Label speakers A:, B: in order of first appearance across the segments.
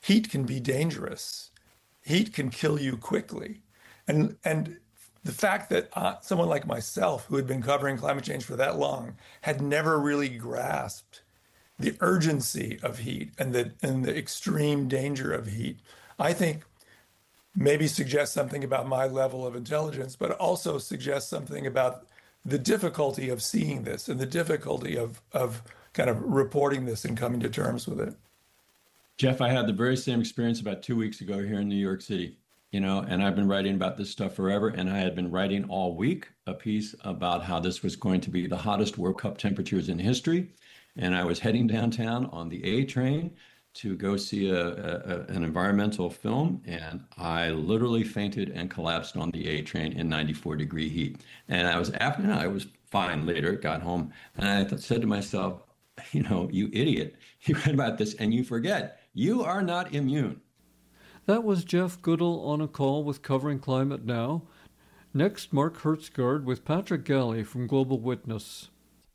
A: heat can be dangerous. Heat can kill you quickly. And the fact that someone like myself, who had been covering climate change for that long, had never really grasped the urgency of heat and the extreme danger of heat, I think maybe suggests something about my level of intelligence, but also suggests something about the difficulty of seeing this and the difficulty of kind of reporting this and coming to terms with it.
B: Jeff, I had the very same experience about 2 weeks ago here in New York City, and I've been writing about this stuff forever. And I had been writing all week a piece about how this was going to be the hottest World Cup temperatures in history. And I was heading downtown on the A train to go see an environmental film, and I literally fainted and collapsed on the A train in 94-degree heat. And I was fine later, got home, and I said to myself, you idiot, you read about this and you forget, you are not immune.
C: That was Jeff Goodall on a call with Covering Climate Now. Next, Mark Hertsgaard with Patrick Galley from Global Witness.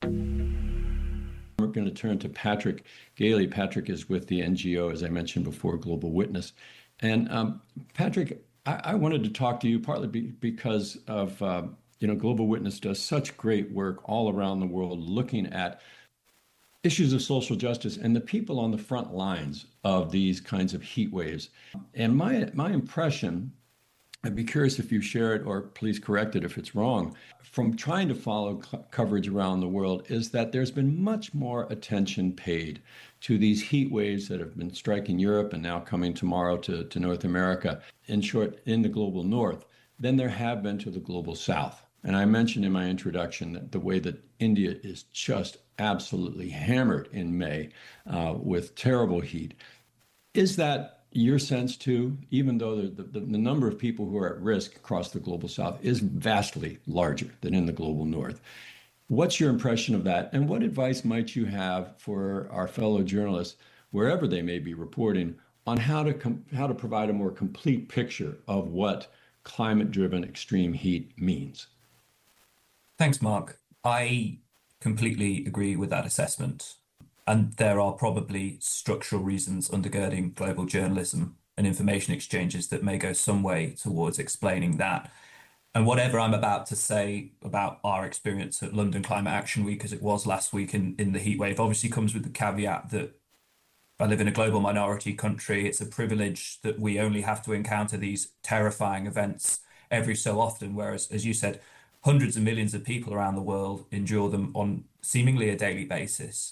B: We're going to turn to Patrick Galley. Patrick is with the NGO, as I mentioned before, Global Witness. And Patrick, I wanted to talk to you partly because of, Global Witness does such great work all around the world looking at issues of social justice and the people on the front lines of these kinds of heat waves. And my impression, I'd be curious if you share it or please correct it if it's wrong, from trying to follow coverage around the world, is that there's been much more attention paid to these heat waves that have been striking Europe and now coming tomorrow to North America, in short, in the global north, than there have been to the global south. And I mentioned in my introduction that the way that India is just absolutely hammered in May with terrible heat. Is that your sense too, even though the number of people who are at risk across the global south is vastly larger than in the global north? What's your impression of that? And what advice might you have for our fellow journalists, wherever they may be reporting, on how to provide a more complete picture of what climate-driven extreme heat means?
D: Thanks, Mark. I completely agree with that assessment. And there are probably structural reasons undergirding global journalism and information exchanges that may go some way towards explaining that. And whatever I'm about to say about our experience at London Climate Action Week, as it was last week in the heat wave, obviously comes with the caveat that I live in a global minority country. It's a privilege that we only have to encounter these terrifying events every so often, whereas, as you said, hundreds of millions of people around the world endure them on seemingly a daily basis.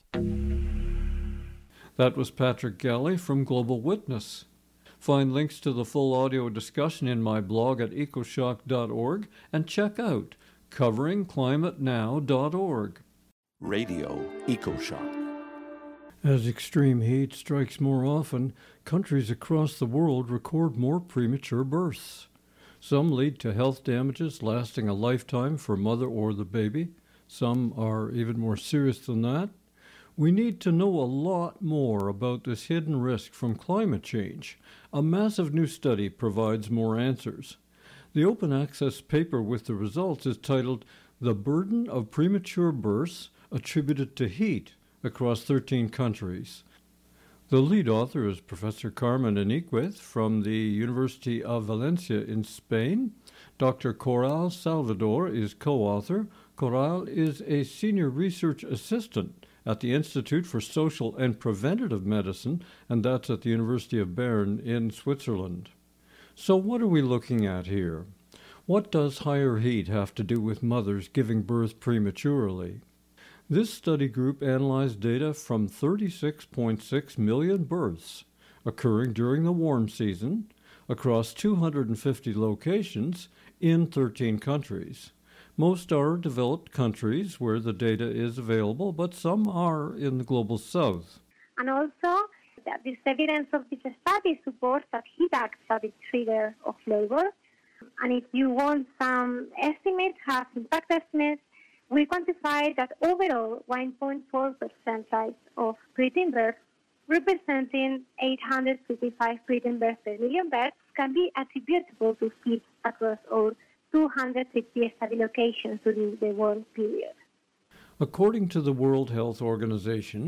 C: That was Patrick Galley from Global Witness. Find links to the full audio discussion in my blog at ecoshock.org and check out coveringclimatenow.org.
E: Radio EcoShock.
C: As extreme heat strikes more often, countries across the world record more premature births. Some lead to health damages lasting a lifetime for mother or the baby. Some are even more serious than that. We need to know a lot more about this hidden risk from climate change. A massive new study provides more answers. The open access paper with the results is titled "The Burden of Premature Births Attributed to Heat Across 13 Countries." The lead author is Professor Carmen Eniquez from the University of Valencia in Spain. Dr. Coral Salvador is co-author. Coral is a senior research assistant at the Institute for Social and Preventative Medicine, and that's at the University of Bern in Switzerland. So what are we looking at here? What does higher heat have to do with mothers giving birth prematurely? This study group analyzed data from 36.6 million births occurring during the warm season across 250 locations in 13 countries. Most are developed countries where the data is available, but some are in the global south.
F: And also, this evidence of this study supports that heat acts are the trigger of labor. And if you want some estimates, have impact estimates, we quantify that overall 1.4% of preterm births, representing 855 preterm births per million births, can be attributable to heat across all 250 study locations during the warm period.
C: According to the World Health Organization,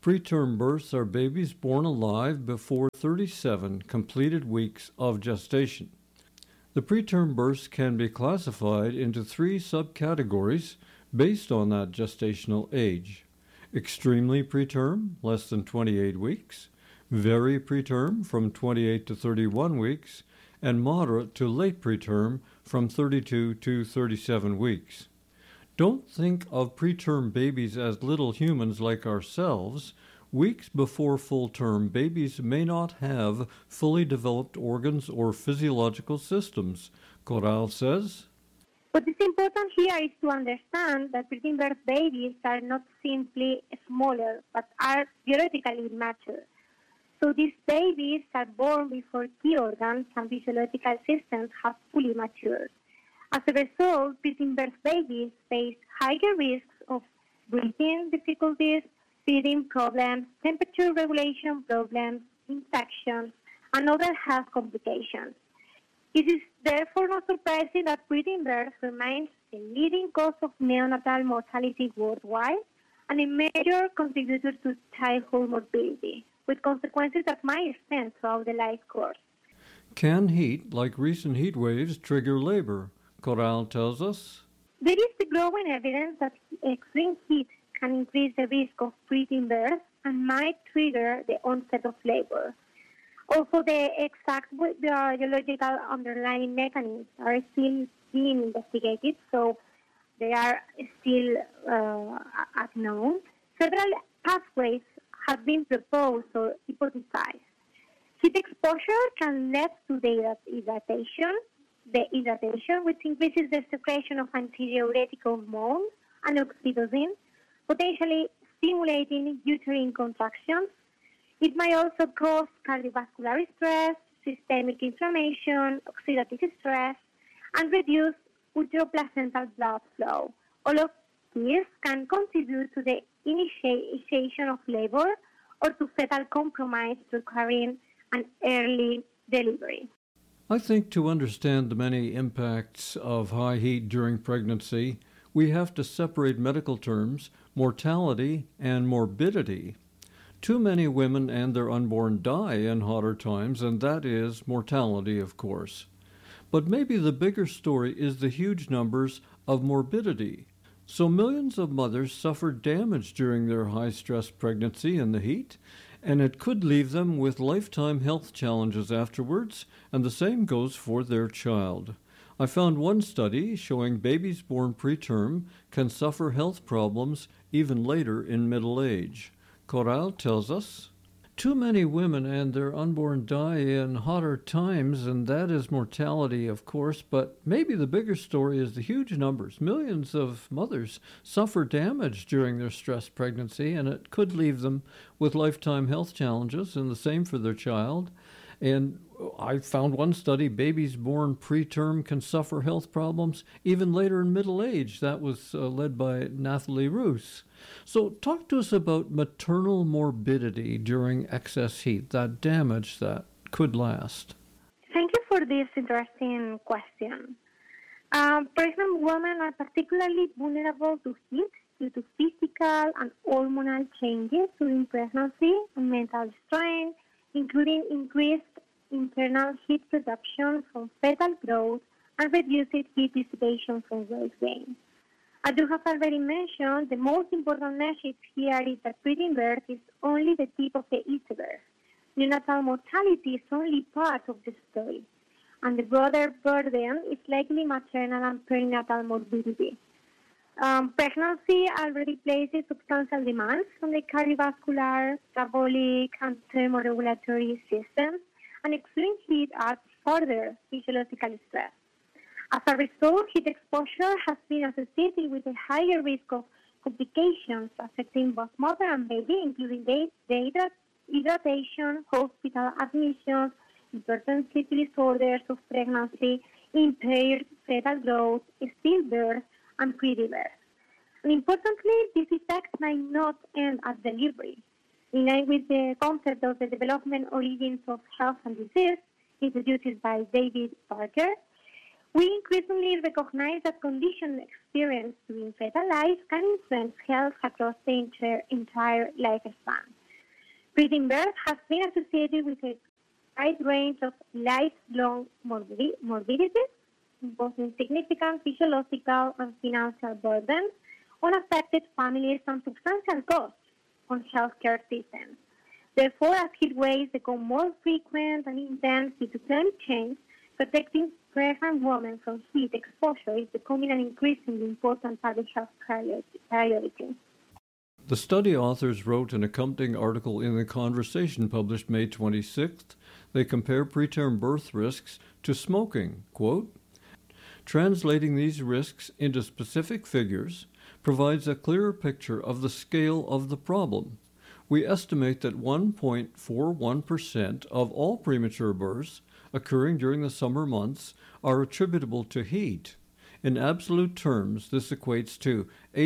C: Preterm births are babies born alive before 37 completed weeks of gestation. The preterm births can be classified into 3 subcategories based on that gestational age: extremely preterm, less than 28 weeks, very preterm, from 28 to 31 weeks, and moderate to late preterm, from 32 to 37 weeks. Don't think of preterm babies as little humans like ourselves. Weeks before full term, babies may not have fully developed organs or physiological systems, Corral says.
F: What is important here is to understand that preterm birth babies are not simply smaller, but are biologically mature. So these babies are born before key organs and physiological systems have fully matured. As a result, preterm birth babies face higher risks of breathing difficulties, feeding problems, temperature regulation problems, infections, and other health complications. It is therefore not surprising that preterm birth remains the leading cause of neonatal mortality worldwide and a major contributor to childhood morbidity, with consequences that might extend throughout the life course.
C: Can heat, like recent heat waves, trigger labor? Corral tells us.
F: There is growing evidence that extreme heat can increase the risk of preterm birth and might trigger the onset of labor. Also, the exact biological underlying mechanisms are still being investigated, so they are still unknown. Several pathways have been proposed or hypothesized. Heat exposure can lead to dehydration, which increases the secretion of antidiuretic hormones and oxytocin, potentially stimulating uterine contractions. It might also cause cardiovascular stress, systemic inflammation, oxidative stress, and reduce uteroplacental blood flow. All of these can contribute to the initiation of labor or to fetal compromise requiring an early delivery.
C: I think to understand the many impacts of high heat during pregnancy, we have to separate medical terms, mortality and morbidity. Too many women and their unborn die in hotter times, and that is mortality, of course. But maybe the bigger story is the huge numbers of morbidity. So millions of mothers suffer damage during their high-stress pregnancy in the heat, and it could leave them with lifetime health challenges afterwards, and the same goes for their child. I found one study showing babies born preterm can suffer health problems even later in middle age. Corral tells us, too many women and their unborn die in hotter times, and that is mortality, of course, but maybe the bigger story is the huge numbers. Millions of mothers suffer damage during their stress pregnancy, and it could leave them with lifetime health challenges, and the same for their child. And I found one study, babies born preterm can suffer health problems even later in middle age. That was led by Nathalie Roos. So talk to us about maternal morbidity during excess heat, that damage that could last.
F: Thank you for this interesting question. Pregnant women are particularly vulnerable to heat due to physical and hormonal changes during pregnancy and mental strain, including increased internal heat production from fetal growth and reduced heat dissipation from weight gain. As you have already mentioned, the most important message here is that preterm birth is only the tip of the iceberg. Neonatal mortality is only part of the story, and the broader burden is likely maternal and perinatal morbidity. Pregnancy already places substantial demands on the cardiovascular, metabolic, and thermoregulatory systems, and extreme heat adds further physiological stress. As a result, heat exposure has been associated with a higher risk of complications affecting both mother and baby, including dehydration, hospital admissions, important sleep disorders of pregnancy, impaired fetal growth, stillbirth, and pre-birth. And importantly, these effects might not end at delivery. In line with the concept of the development origins of health and disease introduced by David Parker, We increasingly recognize that conditions experienced during fetal life can influence health across the entire lifespan. Preterm birth has been associated with a wide range of lifelong morbidities, imposing significant physiological and financial burdens on affected families and substantial costs on healthcare systems. Therefore, as heat waves become more frequent and intense due to climate change, protecting pregnant women from heat exposure is becoming an increasingly important public health priority.
C: The study authors wrote an accompanying article in The Conversation published May 26th. They compare preterm birth risks to smoking. Quote, translating these risks into specific figures provides a clearer picture of the scale of the problem. We estimate that 1.41% of all premature births occurring during the summer months are attributable to heat. In absolute terms, this equates to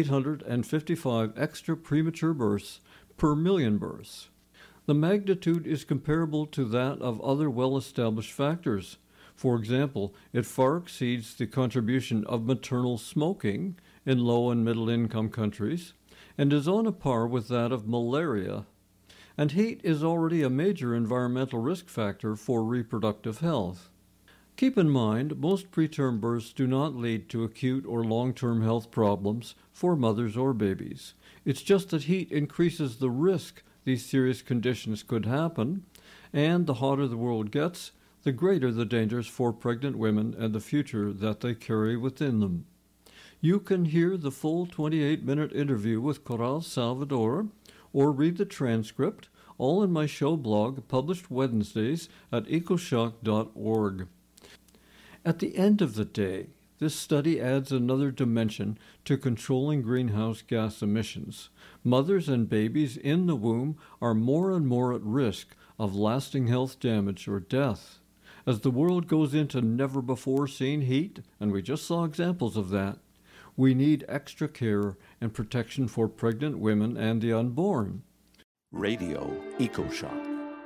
C: 855 extra premature births per million births. The magnitude is comparable to that of other well-established factors. For example, it far exceeds the contribution of maternal smoking in low and middle-income countries, and is on a par with that of malaria. And heat is already a major environmental risk factor for reproductive health. Keep in mind, most preterm births do not lead to acute or long-term health problems for mothers or babies. It's just that heat increases the risk these serious conditions could happen, and the hotter the world gets, the greater the dangers for pregnant women and the future that they carry within them. You can hear the full 28-minute interview with Coral Salvador or read the transcript, all in my show blog published Wednesdays at ecoshock.org. At the end of the day, this study adds another dimension to controlling greenhouse gas emissions. Mothers and babies in the womb are more and more at risk of lasting health damage or death. As the world goes into never-before-seen heat, and we just saw examples of that, we need extra care and protection for pregnant women and the unborn.
E: Radio EcoShock.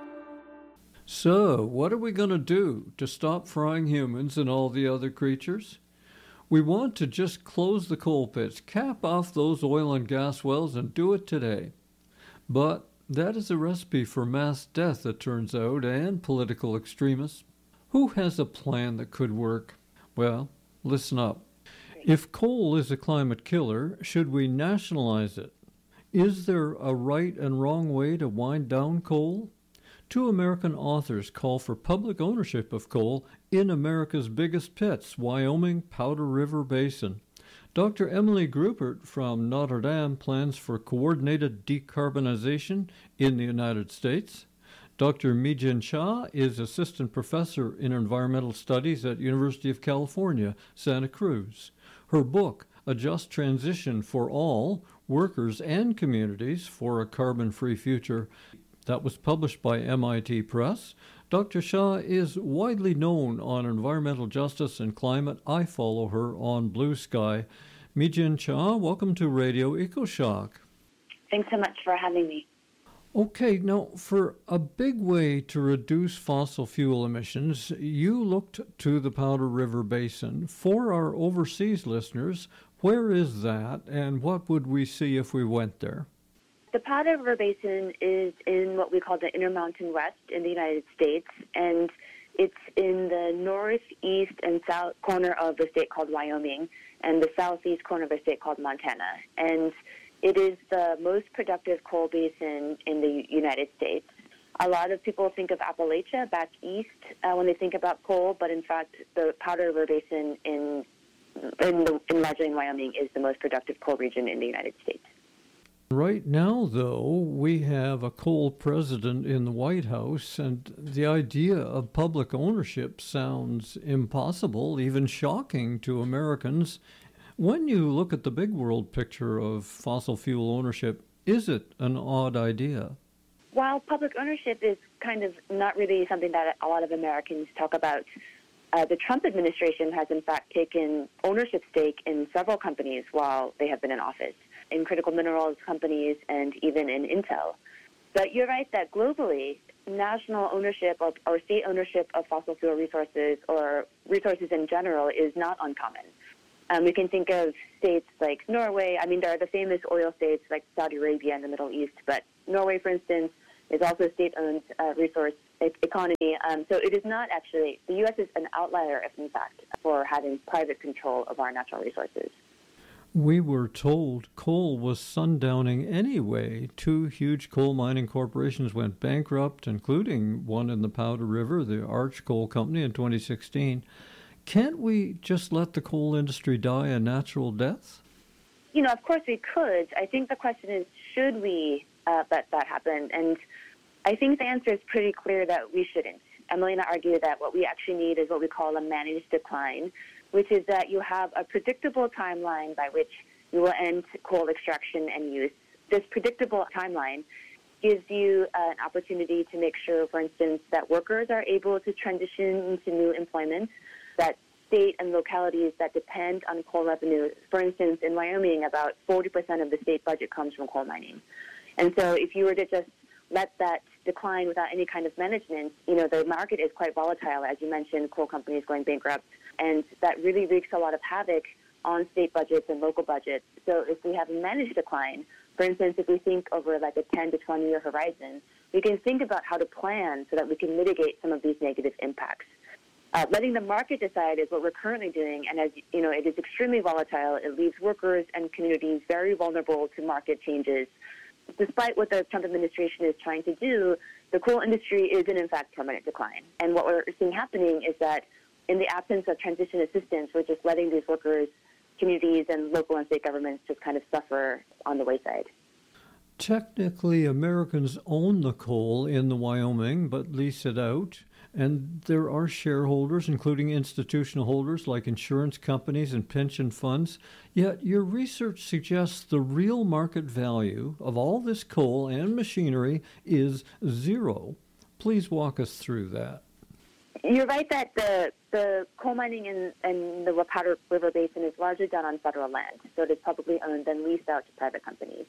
C: So, what are we going to do to stop frying humans and all the other creatures? We want to just close the coal pits, cap off those oil and gas wells, and do it today. But that is a recipe for mass death, it turns out, and political extremists. Who has a plan that could work? Well, listen up. If coal is a climate killer, should we nationalize it? Is there a right and wrong way to wind down coal? Two American authors call for public ownership of coal in America's biggest pits, Wyoming Powder River Basin. Dr. Emily Grubert from Notre Dame plans for coordinated decarbonization in the United States. Dr. Mi-Jin Cha is assistant professor in environmental studies at University of California, Santa Cruz. Her book, A Just Transition for All, Workers and Communities for a Carbon-Free Future, that was published by MIT Press. Dr. Shah is widely known on environmental justice and climate. I follow her on Blue Sky. Mi-Jin Cha, welcome to Radio EcoShock.
G: Thanks so much for having me.
C: Okay, now for a big way to reduce fossil fuel emissions, you looked to the Powder River Basin. For our overseas listeners, where is that and what would we see if we went there?
G: The Powder River Basin is in what we call the Intermountain West in the United States, and it's in the northeast and south corner of the state called Wyoming and the southeast corner of the state called Montana. And it is the most productive coal basin in the United States. A lot of people think of Appalachia back east when they think about coal, but in fact, the Powder River Basin largely in Wyoming is the most productive coal region in the United States.
C: Right now, though, we have a coal president in the White House, and the idea of public ownership sounds impossible, even shocking to Americans. When you look at the big world picture of fossil fuel ownership, is it an odd idea?
G: While public ownership is kind of not really something that a lot of Americans talk about, the Trump administration has in fact taken ownership stake in several companies while they have been in office, in critical minerals companies and even in Intel. But you're right that globally, national ownership or state ownership of fossil fuel resources or resources in general is not uncommon. We can think of states like Norway. I mean, there are the famous oil states like Saudi Arabia and the Middle East, but Norway, for instance, is also a state-owned resource economy. So it is not actually, the U.S. is an outlier, in fact, for having private control of our natural resources.
C: We were told coal was sundowning anyway. 2 huge coal mining corporations went bankrupt, including one in the Powder River, the Arch Coal Company, in 2016. Can't we just let the coal industry die a natural death?
G: You know, of course we could. I think the question is, should we let that happen? And I think the answer is pretty clear that we shouldn't. Emily and I argue that what we actually need is what we call a managed decline, which is that you have a predictable timeline by which you will end coal extraction and use. This predictable timeline gives you an opportunity to make sure, for instance, that workers are able to transition into new employment, that state and localities that depend on coal revenue, for instance, in Wyoming, about 40% of the state budget comes from coal mining. And so if you were to just let that decline without any kind of management, you know, the market is quite volatile, as you mentioned, coal companies going bankrupt, and that really wreaks a lot of havoc on state budgets and local budgets. So if we have a managed decline, for instance, if we think over like a 10 to 20 year horizon, we can think about how to plan so that we can mitigate some of these negative impacts. Letting the market decide is what we're currently doing, and as you know, it is extremely volatile. It leaves workers and communities very vulnerable to market changes. Despite what the Trump administration is trying to do, the coal industry is in fact permanent decline. And what we're seeing happening is that in the absence of transition assistance, we're just letting these workers, communities, and local and state governments just kind of suffer on the wayside.
C: Technically, Americans own the coal in the Wyoming, but lease it out. And there are shareholders, including institutional holders like insurance companies and pension funds. Yet your research suggests the real market value of all this coal and machinery is zero. Please walk us through that.
G: You're right that the coal mining in the Powder River Basin is largely done on federal land, so it is publicly owned and leased out to private companies.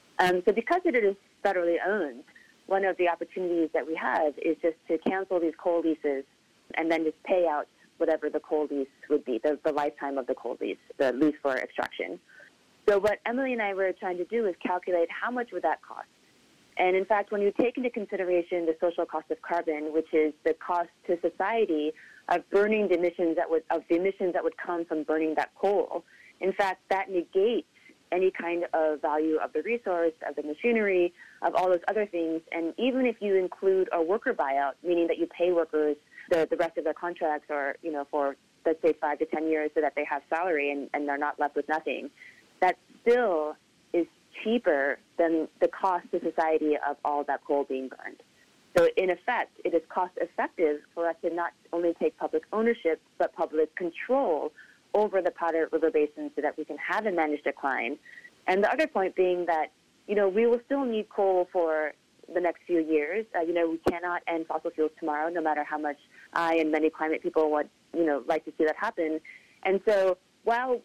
G: So because it is federally owned, one of the opportunities that we have is just to cancel these coal leases and then just pay out whatever the coal lease would be, the lifetime of the coal lease, the lease for extraction. So what Emily and I were trying to do is calculate how much would that cost. And in fact, when you take into consideration the social cost of carbon, which is the cost to society of burning the emissions that would come from burning that coal, in fact, that negates any kind of value of the resource, of the machinery, of all those other things. And even if you include a worker buyout, meaning that you pay workers the rest of their contracts or, you know, for, let's say, 5 to 10 years so that they have salary and they're not left with nothing, that still is cheaper than the cost to society of all that coal being burned. So in effect, it is cost effective for us to not only take public ownership, but public control over the Powder River Basin so that we can have a managed decline. And the other point being that, you know, we will still need coal for the next few years. You know, we cannot end fossil fuels tomorrow, no matter how much I and many climate people would, you know, like to see that happen. And so while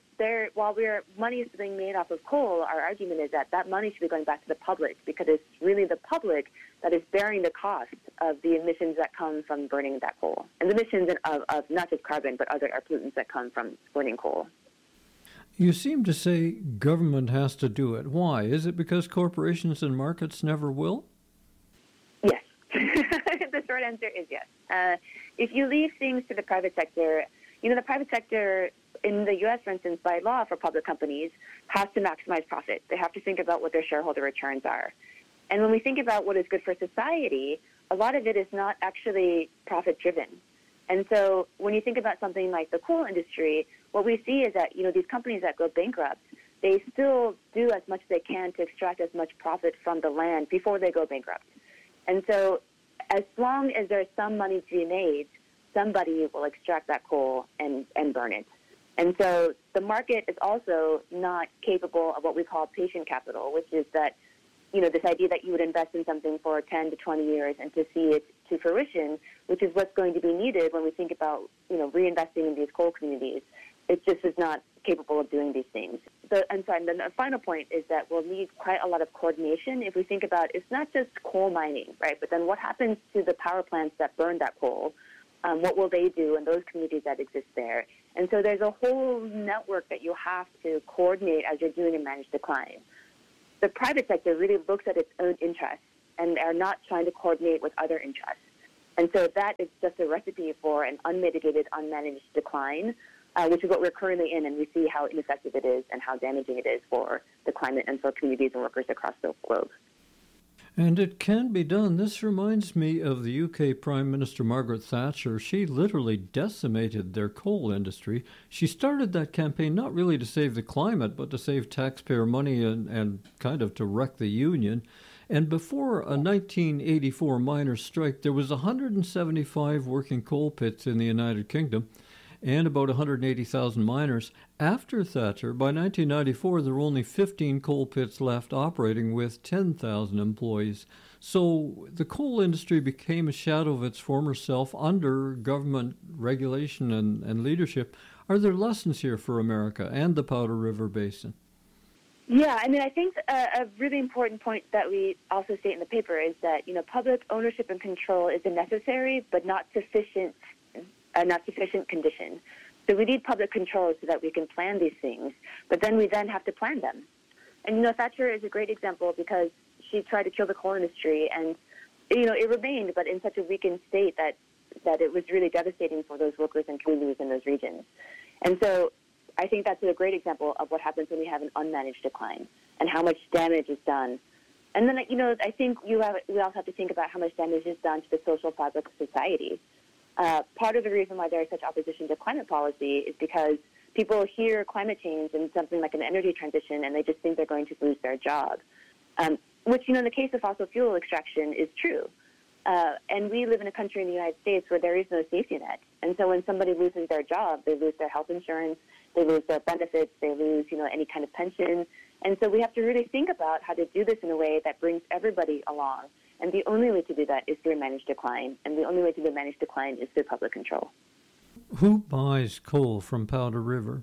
G: money is being made off of coal, our argument is that money should be going back to the public, because it's really the public that is bearing the cost of the emissions that come from burning that coal, and the emissions of not just carbon, but other air pollutants that come from burning coal.
C: You seem to say government has to do it. Why? Is it because corporations and markets never will?
G: Yes. The short answer is yes. If you leave things to the private sector, you know, the private sector in the U.S., for instance, by law for public companies, has to maximize profit. They have to think about what their shareholder returns are. And when we think about what is good for society, a lot of it is not actually profit-driven. And so when you think about something like the coal industry, what we see is that, you know, these companies that go bankrupt, they still do as much as they can to extract as much profit from the land before they go bankrupt. And so as long as there's some money to be made, somebody will extract that coal and burn it. And so the market is also not capable of what we call patient capital, which is that, you know, this idea that you would invest in something for 10 to 20 years and to see it to fruition, which is what's going to be needed when we think about, you know, reinvesting in these coal communities. It just is not capable of doing these things. And then the final point is that we'll need quite a lot of coordination if we think about it's not just coal mining, right? But then what happens to the power plants that burn that coal? What will they do in those communities that exist there? And so there's a whole network that you have to coordinate as you're doing a managed decline. The private sector really looks at its own interests and are not trying to coordinate with other interests. And so that is just a recipe for an unmitigated, unmanaged decline, which is what we're currently in, and we see how ineffective it is and how damaging it is for the climate and for communities and workers across the globe.
C: And it can be done. This reminds me of the UK Prime Minister Margaret Thatcher. She literally decimated their coal industry. She started that campaign not really to save the climate, but to save taxpayer money and kind of to wreck the union. And before a 1984 miners' strike, there was 175 working coal pits in the United Kingdom and about 180,000 miners. After Thatcher, by 1994, there were only 15 coal pits left operating with 10,000 employees. So the coal industry became a shadow of its former self under government regulation and leadership. Are there lessons here for America and the Powder River Basin?
G: Yeah, I mean, I think a really important point that we also state in the paper is that, public ownership and control is a necessary but not sufficient condition. So we need public control so that we can plan these things, but then we have to plan them. And, Thatcher is a great example because she tried to kill the coal industry and, it remained, but in such a weakened state that it was really devastating for those workers and communities in those regions. And so I think that's a great example of what happens when we have an unmanaged decline and how much damage is done. And then, I think we also have to think about how much damage is done to the social fabric of society. Part of the reason why there is such opposition to climate policy is because people hear climate change and something like an energy transition and they just think they're going to lose their job, which, in the case of fossil fuel extraction is true. And we live in a country in the United States where there is no safety net. And so when somebody loses their job, they lose their health insurance, they lose their benefits, they lose, any kind of pension. And so we have to really think about how to do this in a way that brings everybody along. And the only way to do that is through a managed decline. And the only way to do a managed decline is through public control.
C: Who buys coal from Powder River?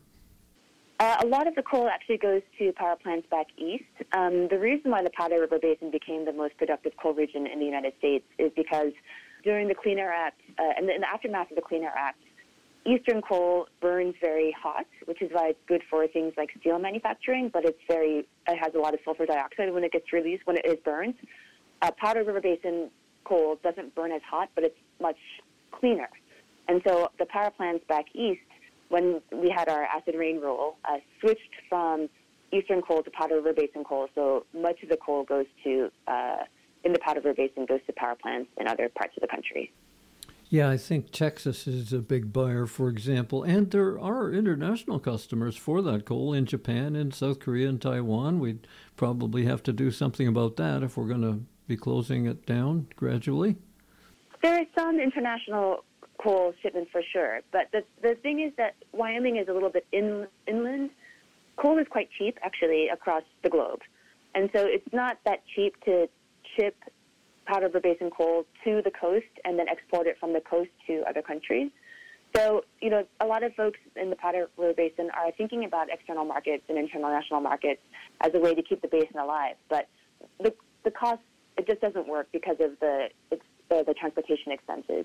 G: A lot of the coal actually goes to power plants back east. The reason why the Powder River Basin became the most productive coal region in the United States is because during the Clean Air Act, and in the aftermath of the Clean Air Act, eastern coal burns very hot, which is why it's good for things like steel manufacturing, but it has a lot of sulfur dioxide when it gets released, when it is burned. Powder River Basin coal doesn't burn as hot, but it's much cleaner. And so the power plants back east, when we had our acid rain rule, switched from eastern coal to Powder River Basin coal. So much of the coal goes to, in the Powder River Basin, goes to power plants in other parts of the country.
C: Yeah, I think Texas is a big buyer, for example, and there are international customers for that coal in Japan, in South Korea, and Taiwan. We'd probably have to do something about that if we're going to be closing it down gradually.
G: There is some international coal shipments for sure, but the thing is that Wyoming is a little bit inland. Coal is quite cheap, actually, across the globe. And so it's not that cheap to ship Powder River Basin coal to the coast and then export it from the coast to other countries. So, a lot of folks in the Powder River Basin are thinking about external markets and international markets as a way to keep the basin alive. But the cost, it just doesn't work because of the transportation expenses.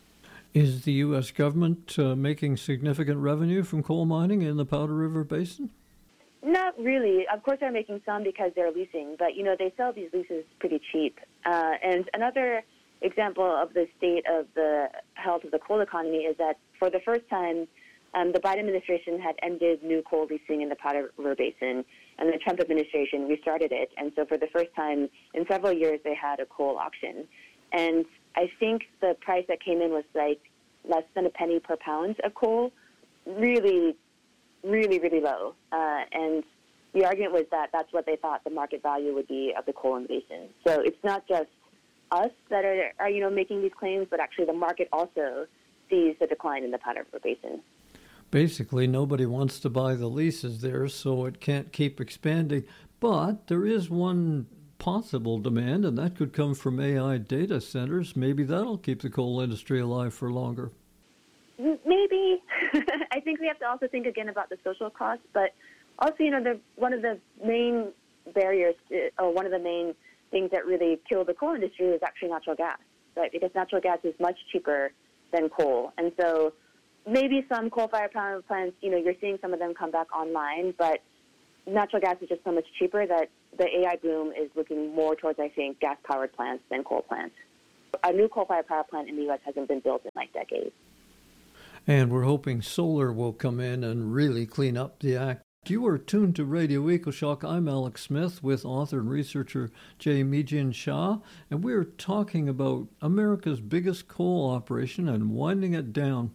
C: Is the U.S. government making significant revenue from coal mining in the Powder River Basin?
G: Not really. Of course, they're making some because they're leasing, but, they sell these leases pretty cheap. And another example of the state of the health of the coal economy is that for the first time, the Biden administration had ended new coal leasing in the Powder River Basin, and the Trump administration restarted it. And so for the first time in several years, they had a coal auction. And I think the price that came in was like less than a penny per pound of coal, really, really, really low. And the argument was that that's what they thought the market value would be of the coal in the basin. So it's not just us that are making these claims, but actually the market also sees the decline in the Powder River Basin.
C: Basically, nobody wants to buy the leases there, so it can't keep expanding. But there is one possible demand, and that could come from AI data centers. Maybe that'll keep the coal industry alive for longer.
G: Maybe. I think we have to also think again about the social costs, but also, one of the main barriers, or one of the main things that really kill the coal industry is actually natural gas, right? Because natural gas is much cheaper than coal. And so maybe some coal-fired power plants, you're seeing some of them come back online, but natural gas is just so much cheaper that the AI boom is looking more towards, I think, gas-powered plants than coal plants. A new coal-fired power plant in the U.S. hasn't been built in like decades.
C: And we're hoping solar will come in and really clean up the act. You are tuned to Radio EcoShock. I'm Alex Smith with author and researcher Jay Mijin Shah, and we're talking about America's biggest coal operation and winding it down.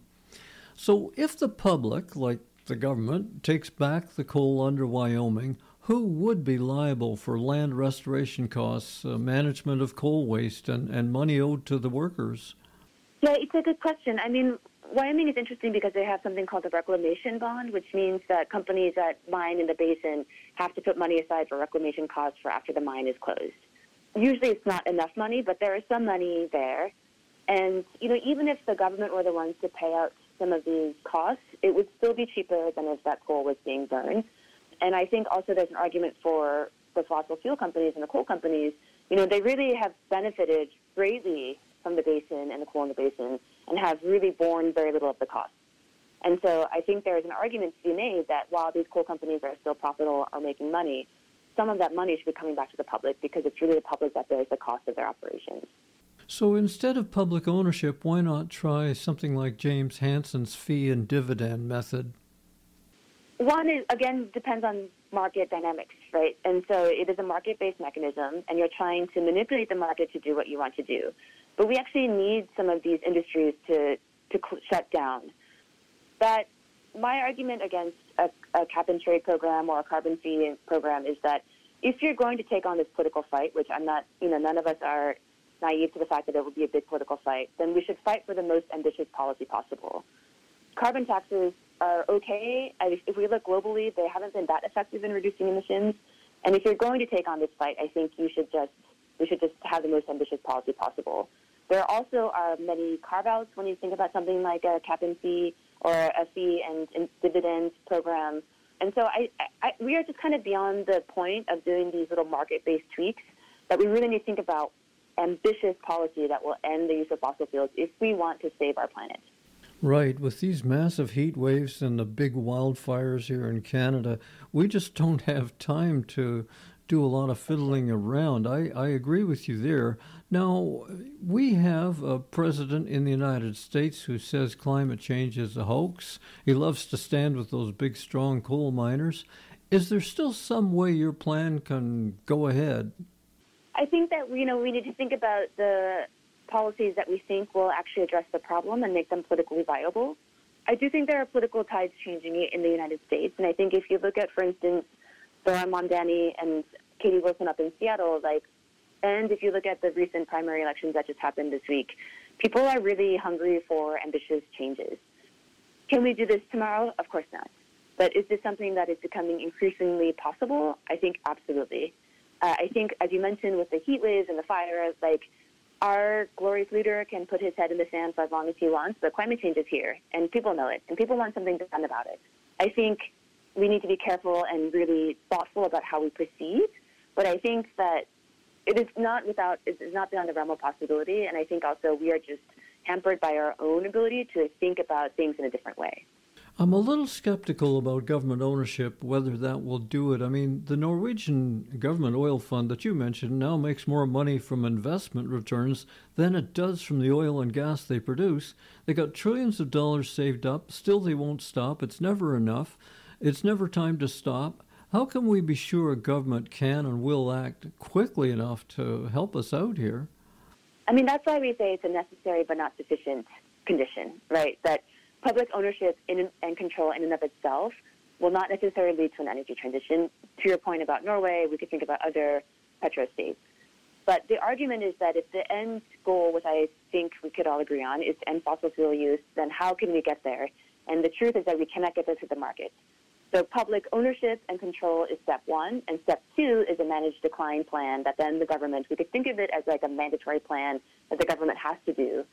C: So if the public, like the government, takes back the coal under Wyoming, who would be liable for land restoration costs, management of coal waste, and money owed to the workers?
G: Yeah, it's a good question. I mean, Wyoming is interesting because they have something called the reclamation bond, which means that companies that mine in the basin have to put money aside for reclamation costs for after the mine is closed. Usually it's not enough money, but there is some money there. And, even if the government were the ones to pay out some of these costs, it would still be cheaper than if that coal was being burned. And I think also there's an argument for the fossil fuel companies and the coal companies. They really have benefited greatly from the basin and the coal in the basin and have really borne very little of the cost. And so I think there is an argument to be made that while these coal companies are still profitable or making money, some of that money should be coming back to the public because it's really the public that bears the cost of their operations.
C: So instead of public ownership, why not try something like James Hansen's fee and dividend method?
G: One is, again, depends on market dynamics, right? And so it is a market-based mechanism, and you're trying to manipulate the market to do what you want to do. But we actually need some of these industries to shut down. But my argument against a cap-and-trade program or a carbon fee program is that if you're going to take on this political fight, which I'm not, none of us are naive to the fact that it will be a big political fight, then we should fight for the most ambitious policy possible. Carbon taxes are okay. If we look globally, they haven't been that effective in reducing emissions. And if you're going to take on this fight, I think we should just have the most ambitious policy possible. There also are many carve-outs when you think about something like a cap and fee or a fee and dividend program. And so we are just kind of beyond the point of doing these little market-based tweaks, that we really need to think about ambitious policy that will end the use of fossil fuels if we want to save our planet.
C: Right. With these massive heat waves and the big wildfires here in Canada, we just don't have time to do a lot of fiddling around. I agree with you there. Now, we have a president in the United States who says climate change is a hoax. He loves to stand with those big, strong coal miners. Is there still some way your plan can go ahead?
G: I think that, we need to think about the policies that we think will actually address the problem and make them politically viable. I do think there are political tides changing in the United States. And I think if you look at, for instance, Zohran Mamdani and Katie Wilson up in Seattle, and if you look at the recent primary elections that just happened this week, people are really hungry for ambitious changes. Can we do this tomorrow? Of course not. But is this something that is becoming increasingly possible? I think absolutely. I think, as you mentioned, with the heat waves and the fires, our glorious leader can put his head in the sand for as long as he wants, but climate change is here, and people know it, and people want something done about it. I think we need to be careful and really thoughtful about how we proceed, but I think that it is not beyond the realm of possibility, and I think also we are just hampered by our own ability to think about things in a different way.
C: I'm a little skeptical about government ownership, whether that will do it. I mean, the Norwegian government oil fund that you mentioned now makes more money from investment returns than it does from the oil and gas they produce. They got trillions of dollars saved up. Still, they won't stop. It's never enough. It's never time to stop. How can we be sure a government can and will act quickly enough to help us out here?
G: I mean, that's why we say it's a necessary but not sufficient condition, right? That public ownership and control in and of itself will not necessarily lead to an energy transition. To your point about Norway, we could think about other petrostates. But the argument is that if the end goal, which I think we could all agree on, is to end fossil fuel use, then how can we get there? And the truth is that we cannot get there through the market. So public ownership and control is step one, and step two is a managed decline plan that then the government, we could think of it as a mandatory plan that the government has to do.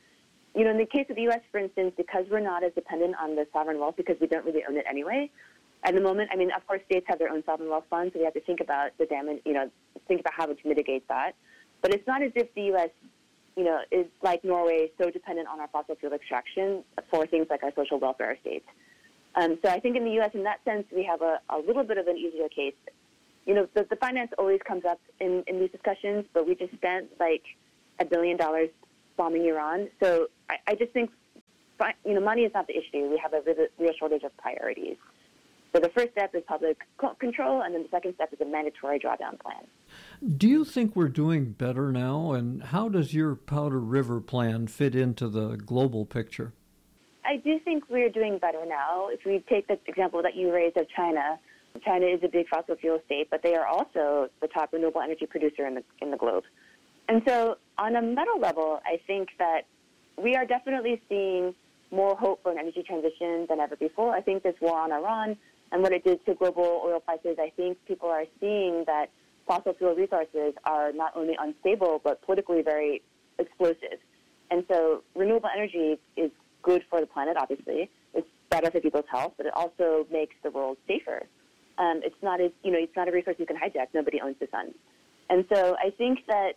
G: in the case of the U.S., for instance, because we're not as dependent on the sovereign wealth because we don't really own it anyway, at the moment, of course, states have their own sovereign wealth funds, so we have to think about the damage, think about how to mitigate that. But it's not as if the U.S., is like Norway, so dependent on our fossil fuel extraction for things like our social welfare states. So I think in the U.S., in that sense, we have a little bit of an easier case. The finance always comes up in these discussions, but we just spent like $1 billion bombing Iran. So I just think, money is not the issue. We have a real shortage of priorities. So the first step is public control, and then the second step is a mandatory drawdown plan.
C: Do you think we're doing better now, and how does your Powder River plan fit into the global picture?
G: I do think we're doing better now. If we take the example that you raised of China, China is a big fossil fuel state, but they are also the top renewable energy producer in the globe. And so on a meta level, I think that we are definitely seeing more hope for an energy transition than ever before. I think this war on Iran and what it did to global oil prices, I think people are seeing that fossil fuel resources are not only unstable, but politically very explosive. And so renewable energy is good for the planet, obviously. It's better for people's health, but it also makes the world safer. It's not a resource you can hijack. Nobody owns the sun. And so I think that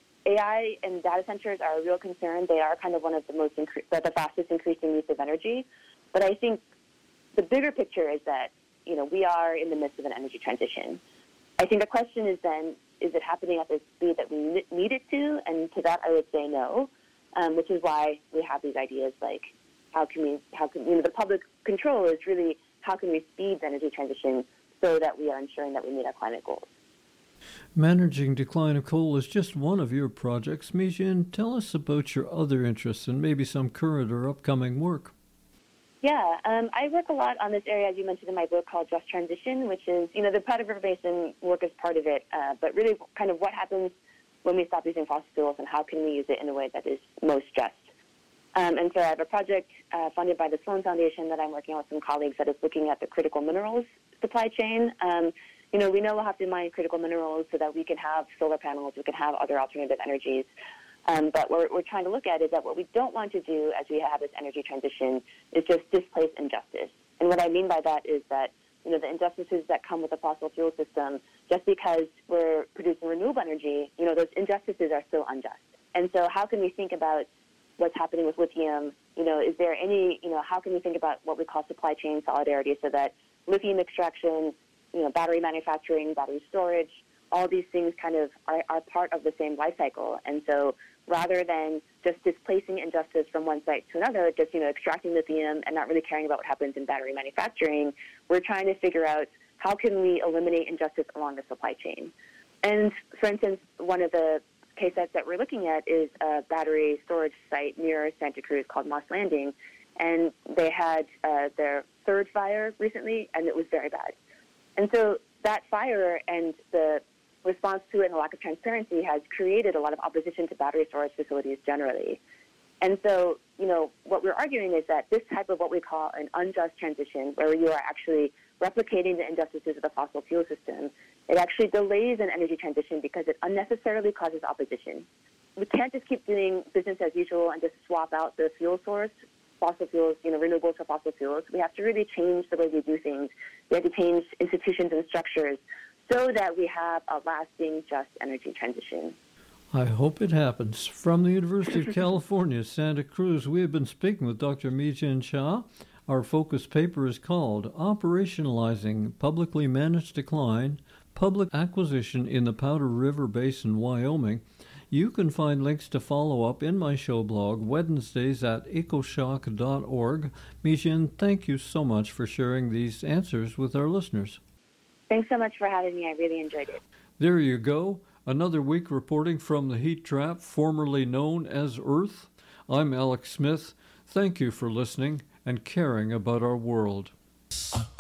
G: AI and data centers are a real concern. They are kind of one of the fastest increasing use of energy. But I think the bigger picture is that, we are in the midst of an energy transition. I think the question is then, is it happening at the speed that we need it to? And to that, I would say no, which is why we have these ideas like how can the public control is really how can we speed the energy transition so that we are ensuring that we meet our climate goals.
C: Managing decline of coal is just one of your projects. Mi-Jin, tell us about your other interests and maybe some current or upcoming work.
G: Yeah, I work a lot on this area, as you mentioned in my book, called Just Transition, which is, the Powder River Basin work is part of it, but really kind of what happens when we stop using fossil fuels and how can we use it in a way that is most just. And so I have a project funded by the Sloan Foundation that I'm working on with some colleagues that is looking at the critical minerals supply chain. We know we'll have to mine critical minerals so that we can have solar panels, we can have other alternative energies. But what we're trying to look at is that what we don't want to do as we have this energy transition is just displace injustice. And what I mean by that is that, the injustices that come with the fossil fuel system, just because we're producing renewable energy, those injustices are so unjust. And so how can we think about what's happening with lithium? Is there any, how can we think about what we call supply chain solidarity so that lithium extraction, battery manufacturing, battery storage, all these things kind of are part of the same life cycle. And so rather than just displacing injustice from one site to another, just, extracting lithium and not really caring about what happens in battery manufacturing, we're trying to figure out how can we eliminate injustice along the supply chain. And for instance, one of the case sites that we're looking at is a battery storage site near Santa Cruz called Moss Landing. And they had their third fire recently, and it was very bad. And so that fire and the response to it and the lack of transparency has created a lot of opposition to battery storage facilities generally. And so, what we're arguing is that this type of what we call an unjust transition, where you are actually replicating the injustices of the fossil fuel system, it actually delays an energy transition because it unnecessarily causes opposition. We can't just keep doing business as usual and just swap out the fuel source, fossil fuels, renewables for fossil fuels. We have to really change the way we do things. We have to change institutions and structures so that we have a lasting, just energy transition.
C: I hope it happens. From the University of California, Santa Cruz, we have been speaking with Dr. Mi-Jin Cha. Our focus paper is called Operationalizing Publicly Managed Decline, Public Acquisition in the Powder River Basin, Wyoming. You can find links to follow up in my show blog Wednesdays at ecoshock.org. Mi-Jin, thank you so much for sharing these answers with our listeners.
G: Thanks so much for having me. I really enjoyed it.
C: There you go. Another week reporting from the heat trap formerly known as Earth. I'm Alex Smith. Thank you for listening and caring about our world.